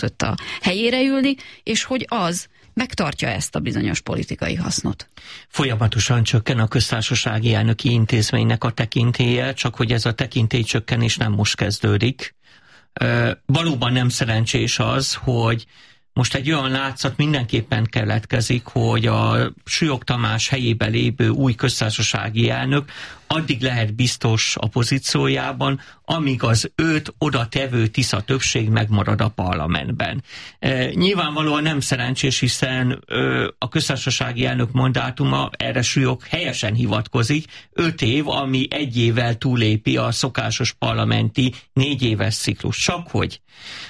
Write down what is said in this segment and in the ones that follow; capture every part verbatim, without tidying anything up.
a helyére ülni, és hogy az megtartja ezt a bizonyos politikai hasznot. Folyamatosan csökken a köztársasági elnöki intézménynek a tekintélye, csak hogy ez a tekintélycsökkenés nem most kezdődik. Valóban nem szerencsés az, hogy most egy olyan látszat mindenképpen keletkezik, hogy a Sülyog Tamás helyébe lépő új köztársasági elnök addig lehet biztos a pozíciójában, amíg az őt oda tevő Tisza többség megmarad a parlamentben. E, nyilvánvalóan nem szerencsés, hiszen ö, a köztársasági elnök mandátuma, erre Sülyog helyesen hivatkozik, öt év, ami egy évvel túlépi a szokásos parlamenti négy éves ciklus. Csak hogy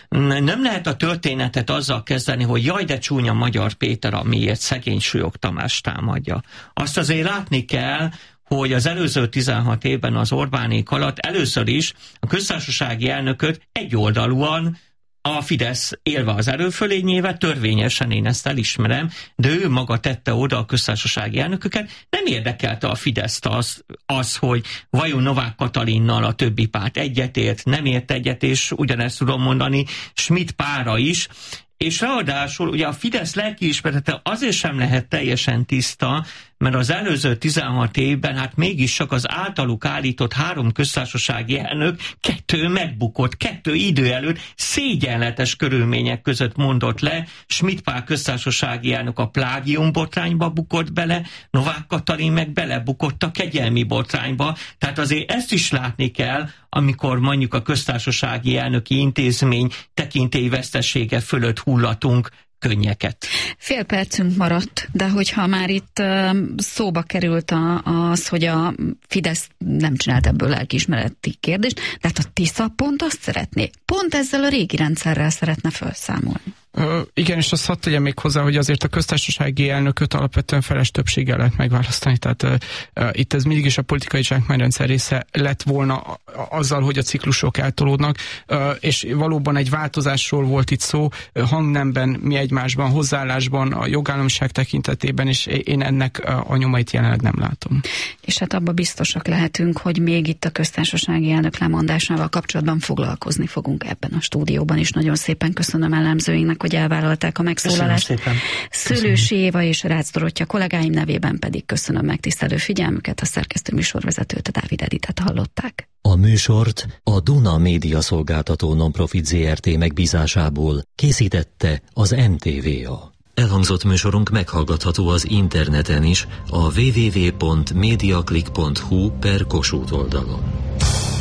nem lehet a történetet azzal kezdeni, hogy jaj, de csúnya Magyar Péter, amiért szegény Sülyog Tamás támadja. Azt azért látni kell, hogy az előző tizenhat évben az Orbánék alatt először is a köztársasági elnököt egyoldalúan a Fidesz élve az erőfölényével, törvényesen én ezt elismerem, de ő maga tette oda a köztársasági elnököket. Nem érdekelte a Fideszt az, az, hogy vajon Novák Katalinnal a többi párt egyetért, nem ért egyet, és ugyanezt tudom mondani Schmidt pára is, és ráadásul ugye a Fidesz lelkiismerete azért sem lehet teljesen tiszta, mert az előző tizenhat évben hát mégis csak az általuk állított három köztársasági elnök kettő megbukott, kettő idő előtt szégyenletes körülmények között mondott le. Schmidt Pál köztársasági elnök a plágium botrányba bukott bele, Novák Katalin meg belebukott a kegyelmi botrányba. Tehát azért ezt is látni kell, amikor mondjuk a köztársasági elnöki intézmény tekintélyvesztesége fölött hullatunk könnyeket. Fél percünk maradt, de hogyha már itt uh, szóba került a, az, hogy a Fidesz nem csinált ebből lelkiismereti kérdést, de hát a Tisza pont azt szeretné, pont ezzel a régi rendszerrel szeretne felszámolni. Uh, igen, és azt hadd tegyem még hozzá, hogy azért a köztársasági elnököt alapvetően feles többséggel lehet megválasztani, tehát uh, uh, itt ez mindig is a politikai zsákmányrendszer része lett volna azzal, hogy a ciklusok eltolódnak, uh, és valóban egy változásról volt itt szó, uh, hangnemben, mi egymásban, hozzáállásban, a jogállamiság tekintetében, és én ennek uh, a nyomait jelenleg nem látom. És hát abban biztosak lehetünk, hogy még itt a köztársasági elnök lemondásával kapcsolatban foglalkozni fogunk ebben a stúdióban is. Nagyon szépen köszönöm elemzőinknek, hogy elvállalták a megszólalást. Szőlősi Éva és Rácz Dorottya kollégáim nevében pedig köszönöm megtisztelő figyelmüket, a szerkesztő műsorvezetőt, a Dávid Editet hallották. A műsort a Duna Média Szolgáltató Nonprofit zé er té megbízásából készítette az em té vé á. Elhangzott műsorunk meghallgatható az interneten is, a double-u double-u double-u pont mediaclick pont hu per Kossuth oldalon.